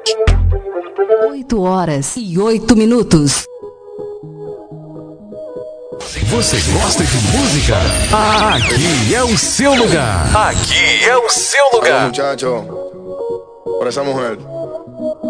8h08. Você gosta de música? Aqui é o seu lugar. Aqui é o seu lugar. Muchacho, por esa mujer.